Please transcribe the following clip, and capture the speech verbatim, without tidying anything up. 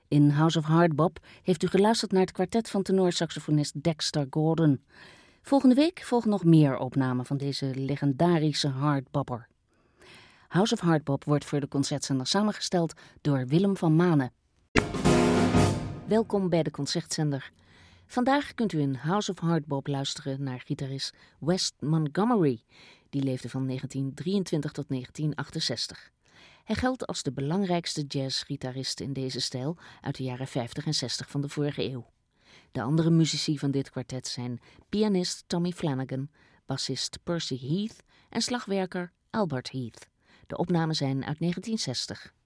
In House of Hardbop heeft u geluisterd naar het kwartet van tenorsaxofonist Dexter Gordon. Volgende week volgen nog meer opnamen van deze legendarische hardbopper. House of Hardbop wordt voor de Concertzender samengesteld door Willem van Manen. Welkom bij de Concertzender. Vandaag kunt u in House of Hardbop luisteren naar gitarist Wes Montgomery. Die leefde van negentien drieëntwintig tot negentien achtenzestig. Hij geldt als de belangrijkste jazzgitarist in deze stijl uit de jaren vijftig en zestig van de vorige eeuw. De andere muzici van dit kwartet zijn pianist Tommy Flanagan, bassist Percy Heath en slagwerker Albert Heath. De opnamen zijn uit negentien zestig.